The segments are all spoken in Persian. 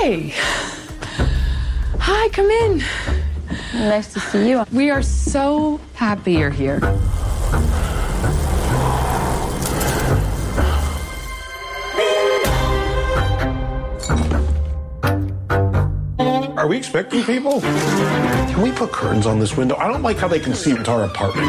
Hey. Hi, come in. Nice to see you. We are so happy you're here. Are we expecting people? Can we put curtains on this window? I don't like how they can see into our apartment.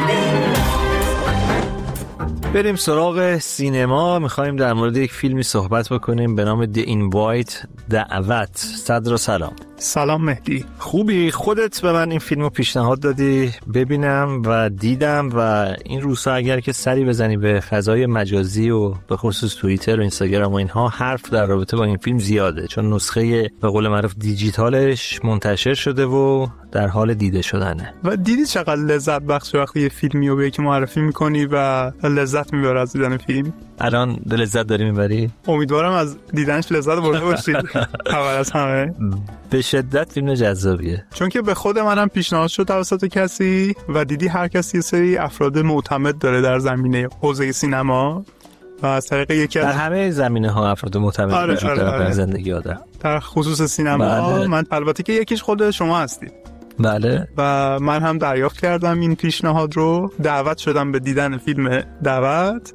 بریم سراغ سینما. میخوایم در مورد یک فیلمی صحبت بکنیم به نام The Invite، دعوت. صدر سلام. سلام مهدی. خوبی؟ خودت به من این فیلمو پیشنهاد دادی ببینم و دیدم و این روزها اگر که سری بزنی به فضای مجازی و به خصوص توییتر و اینستاگرام و اینها، حرف در رابطه با این فیلم زیاده، چون نسخه به قول معروف دیجیتالش منتشر شده و در حال دیده شدنه. و دیدی چقدر لذت بخش وقتی یه فیلمی رو به یکی معرفی میکنی و لذت میبره از دیدن فیلم؟ الان لذت داری میبری؟ امیدوارم از دیدنش لذت برده باشید. اول از همه به شدت فیلم جذابیه، چون که به خود منم پیشنهاد شد توسط کسی و دیدی هر کسی یه سری افراد معتمد داره در زمینه حوزه سینما و از طریق یکی از در همه زمینه ها افراد معتمد وجود داره در زندگی آدم، در خصوص سینما. بله. من البته که یکیش خود شما هستید. بله. و من هم دریافت کردم این پیشنهاد رو، دعوت شدم به دیدن فیلم دعوت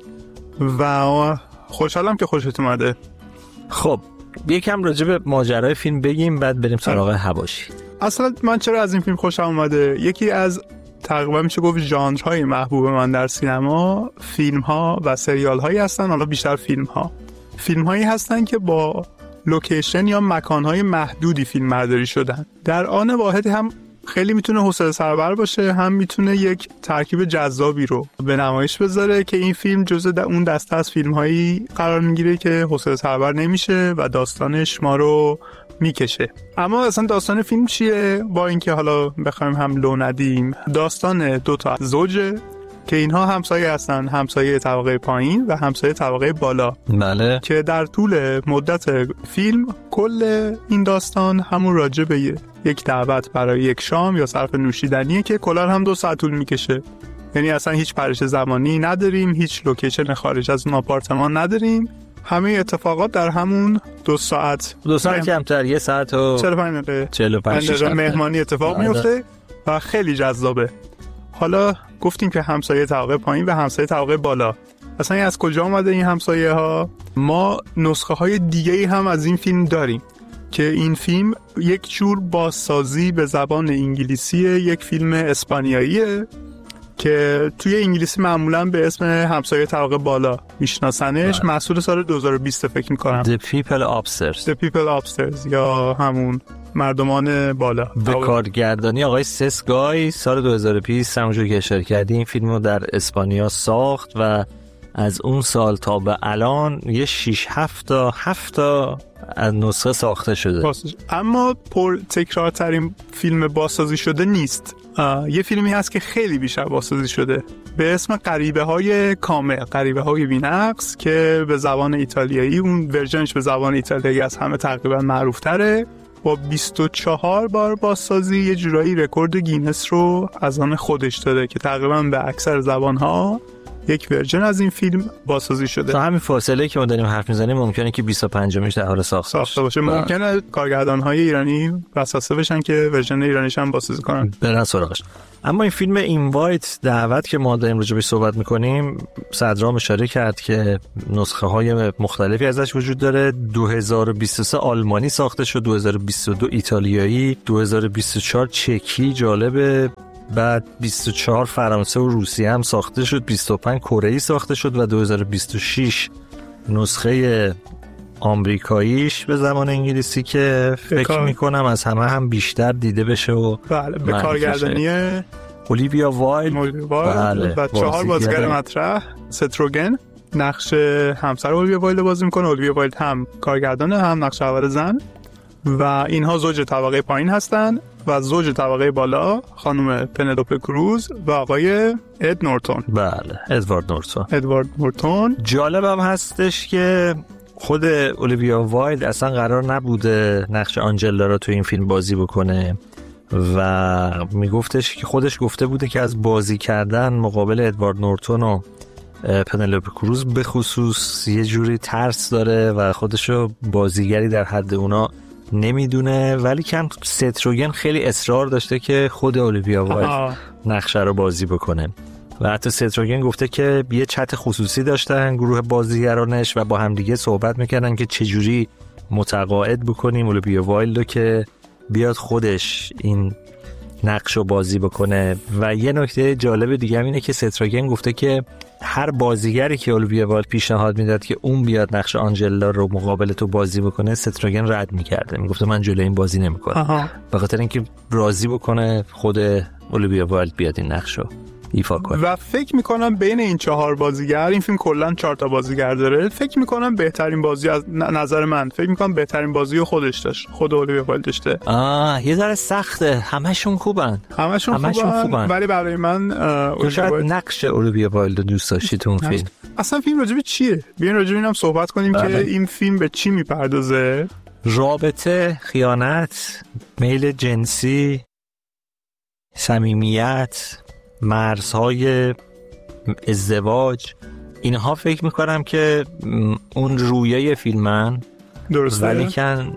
و خوشحالم که خوشت اومده. خب یکم راجع به ماجرای فیلم بگیم بعد بریم سراغ حواشی. اصلا من چرا از این فیلم خوشم اومده؟ یکی از تقریبا میشه گفت ژانرهای محبوب من در سینما فیلم ها و سریال هایی هستن. حالا بیشتر فیلم هایی هستن که با لوکیشن یا مکان های محدودی فیلم برداری شدن. در آن واحد هم خیلی میتونه حوصله سربر باشه، هم میتونه یک ترکیب جذابی رو به نمایش بذاره که این فیلم جزء اون دسته از فیلم هایی قرار میگیره که حوصله سربر نمیشه و داستانش ما رو میکشه. اما اصلا داستان فیلم چیه؟ با اینکه حالا بخوایم هم لو ندیم، داستان دو تا زوجه که اینها همسایه هستن، همسایه طبقه پایین و همسایه طبقه بالا. بله. که در طول مدت فیلم کل این داستان همون راجع به یک دعوت برای یک شام یا صرف نوشیدنیه که کلا هم 2 ساعت طول میکشه. یعنی اصلا هیچ پرش زمانی نداریم، هیچ لوکیشن خارج از اون آپارتمان نداریم، همه اتفاقات در همون 2 ساعت کمتر 1 ساعت و 45 دقیقه مهمانی اتفاق میفته و خیلی جذابه. حالا گفتیم که همسایه طبقه پایین و همسایه طبقه بالا، اصلا از کجا اومده این همسایه ها؟ ما نسخه های دیگه‌ای هم از این فیلم داریم که این فیلم یک جور بازسازی به زبان انگلیسی یک فیلم اسپانیاییه که توی انگلیسی معمولا به اسم همسایه طبقه بالا میشناسنش. محصول سال 2020 فکر می‌کنم. The People Upstairs یا همون مردمان بالا. به کارگردانی آقای سسگای سال 2020 همونجور که اشاره کردی این فیلمو در اسپانیا ساخت و از اون سال تا به الان یه 6-7 تا از نسخه ساخته شده. اما پر تکرارترین فیلم بازسازی شده نیست. یه فیلمی هست که خیلی بیشتر بازسازی شده به اسم غریبه های کامل، غریبه های بی‌نقص، که به زبان ایتالیایی، اون ورژنش به زبان ایتالیایی از همه تقریبا معروف تره. با 24 بار بازسازی یه جورایی رکورد گینس رو از آن خودش داره که تقریبا به اکثر زبان‌ها یک ورژن از این فیلم بازسازی شده. تا همین فاصله که ما داریم حرف میزنیم ممکنه که 25مش در حال ساخته باشه. ممکنه کارگردان‌های ایرانی وسوسه بشن که ورژن ایرانیش هم بازسازی کنن، برن سراغش. اما این فیلم اینوایت، دعوت که ما داریم راجع بهش صحبت می‌کنیم، صدرام اشاره کرد که نسخه‌های مختلفی ازش وجود داره. 2023 آلمانی ساخته شد، 2022 ایتالیایی، 2024 چکی، جالبه، بعد 24 فرانسه و روسیه هم ساخته شد، 25 کره‌ای ساخته شد و 2026 نسخه آمریکاییش به زبان انگلیسی که فکر میکنم از همه هم بیشتر دیده بشه و بله به کارگردانی اولیویا وایلد بله. و 4 بازیگر مطرح. ستروگن نقش همسر اولیویا وایلد بازی میکنه. اولیویا وایلد هم کارگردانه هم نقش اول زن و اینها زوج طبقه پایین هستن و زوج طبقه بالا خانم پنلوپه کروز و آقای اد نورتون. بله، ادوارد نورتون. جالب هم هستش که خود اولیویا وایلد اصلا قرار نبوده نقش آنجلا رو تو این فیلم بازی بکنه و میگفتش که خودش گفته بوده که از بازی کردن مقابل ادوارد نورتون و پنلوپه کروز به خصوص یه جوری ترس داره و خودشو بازیگری در حد اونا نمیدونه، ولی کم ست روگن خیلی اصرار داشته که خود الیویا وایلد نقشه رو بازی بکنه و حتی ست روگن گفته که یه چت خصوصی داشتن گروه بازیگرانش و با همدیگه صحبت میکردن که چجوری متقاعد بکنیم الیویا وایلد رو که بیاد خودش این نقش رو بازی بکنه. و یه نکته جالب دیگه هم اینه که ست روگن گفته که هر بازیگری که الیویا وایلد پیشنهاد میداد که اون بیاد نقش آنجلا رو مقابل تو بازی بکنه، ست روگن رد میکرده، میگفته من جلوی این بازی نمیکنم، به خاطر اینکه راضی بکنه خود الیویا وایلد بیاد این نقش رو ایفا کنه. و فکر میکنم بین این 4 بازیگر، این فیلم کلا 4 تا بازیگر داره، فکر میکنم بهترین بازی از نظر من، فکر میکنم بهترین بازی رو خودش داشت، خود الیویا وایلد داشته. یه ذره سخته، همشون خوبن ولی برای من شاید نقش الیویا وایلد رو دوست داشتی تو اون فیلم. اصلا فیلم راجع به چیه؟ بیاین راجع به اینم صحبت کنیم که این فیلم به چی میپردازه. رابطه، خیانت، میل جنسی، صمیمیت، مرزهای ازدواج، اینها فکر میکنم که اون رویه فیلمن. درسته، ولی کن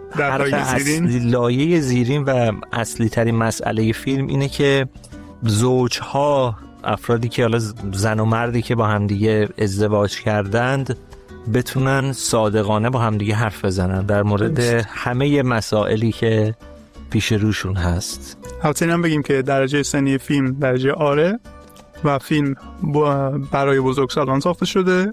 لایه زیرین و اصلی ترین مسئله فیلم اینه که زوجها، افرادی که حالا زن و مردی که با همدیگه ازدواج کردند، بتونن صادقانه با همدیگه حرف بزنن در مورد همه مسائلی که پیش روشون هست. البته اینم بگیم که درجه سنی فیلم درجه آره و فیلم برای بزرگسالان ساخته شده،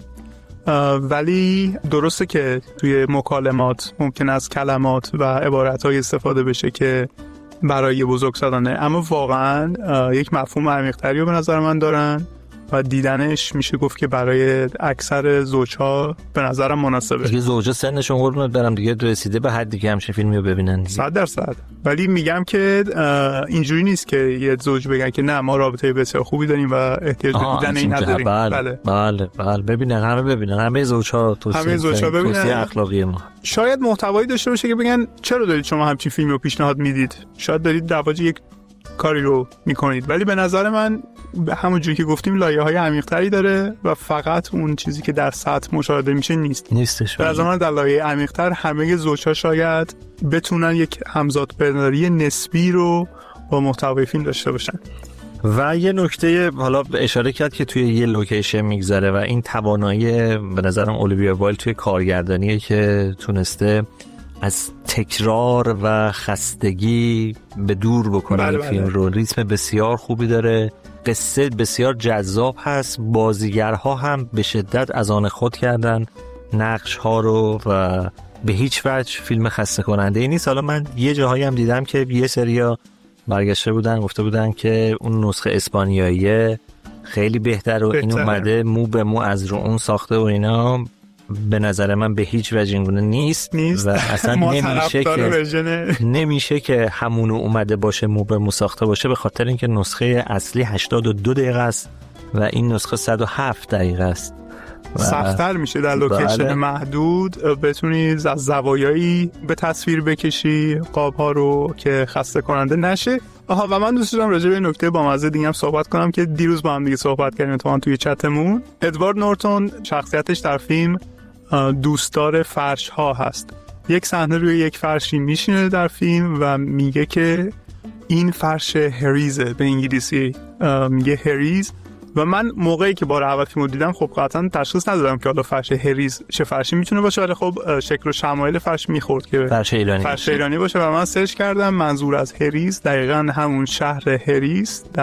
ولی درسته که توی مکالمات ممکن از کلمات و عبارت‌های استفاده بشه که برای بزرگسالانه، اما واقعا یک مفهوم عمیق‌تری رو به نظر من دارن و دیدنش میشه گفت که برای اکثر زوجها به نظرم مناسبه. دیگه زوجا سنشون قربونت برم دیگه رسیده به حدی که همچین فیلمی رو ببینن 100%. ولی میگم که اینجوری نیست که یه زوج بگن که نه ما رابطه بسیار خوبی داریم و احتیاج به دیدن این نداریم. بله ببینن، همه زوجها ببینن اخلاقی ما. شاید محتوایی داشته باشه که بگن چرا دارید شما همچین فیلمی رو پیشنهاد میدید، شاید دارید دواجی یک کاری رو میکنید، ولی به نظر من همونجوری که گفتیم لایه‌های عمیق‌تری داره و فقط اون چیزی که در سطح مشاهده میشه نیستش. به نظر من در لایه عمیق‌تر همه زوجها شاید بتونن یک همزادپنداری نسبی رو با محتوای فیلم داشته باشن. و یه نکته حالا اشاره کرد که توی یه لوکیشن میگذره و این توانایی به نظرم الیویا وایلد توی کارگردانیه که تونسته از تکرار و خستگی به دور بکنه فیلم رو. ریتم بسیار خوبی داره، قصه بسیار جذاب هست، بازیگرها هم به شدت از آن خود کردن نقش ها رو و به هیچ وجه فیلم خسته کننده ای نیست. حالا من یه جاهایی هم دیدم که یه سریا برگشته بودن گفته بودن که اون نسخه اسپانیایی خیلی بهتر و این اومده مو به مو از رو اون ساخته و اینا. به نظر من به هیچ وجه اینگونه نیست و اصلا نمیشه که همونو اومده باشه مو به مو ساخته باشه، به خاطر اینکه نسخه اصلی 82 دقیقه است و این نسخه 107 دقیقه است. سخت‌تر میشه در لوکیشن محدود بتونی از زوایایی به تصویر بکشی قاب‌ها رو که خسته کننده نشه. و من دوست دارم راجع به نکته بامزه دیگه هم صحبت کنم که دیروز با هم دیگه صحبت کردیم توی چتمون. ادوارد نورتون شخصیتش در فیلم دوستدار فرش ها هست. یک صحنه روی یک فرشی میشینه در فیلم و میگه که این فرش هریزه، به انگلیسی میگه هریز. و من موقعی که بار اول فیلمو دیدم خب قطعا تشخیص ندادم که حالا فرش هریز چه فرشی میتونه باشه، ولی خب شکل و شمایل فرش میخورد که فرش ایرانی باشه و من سرچ کردم منظور از هریز دقیقاً همون شهر هریز